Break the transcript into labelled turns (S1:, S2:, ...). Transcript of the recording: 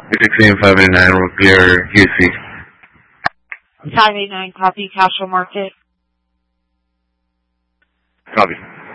S1: 16 589 Revere, UC.
S2: 589, copy, Castro Market.
S1: Copy.